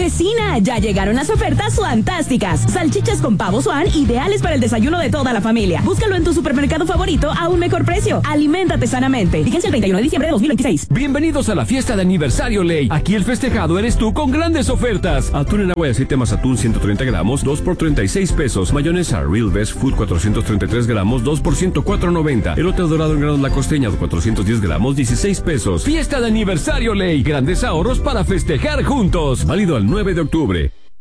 Vecina, ya llegaron las ofertas fantásticas. Salchichas con pavo Swan, ideales para el desayuno de toda la familia. Búscalo en tu supermercado favorito a un mejor precio. Aliméntate sanamente. Vigencia el 31 de diciembre de 2026. Bienvenidos a la fiesta de aniversario Ley. Aquí el festejado eres tú con grandes ofertas. Atún en agua de aceite más atún 130 gramos, 2 por 36 pesos. Mayonesa Real Best Food 433 gramos, 2 por 104.90. Elote dorado en granos La Costeña 410 gramos, 16 pesos. Fiesta de aniversario Ley. Grandes ahorros para festejar juntos. Válido al 9 de octubre.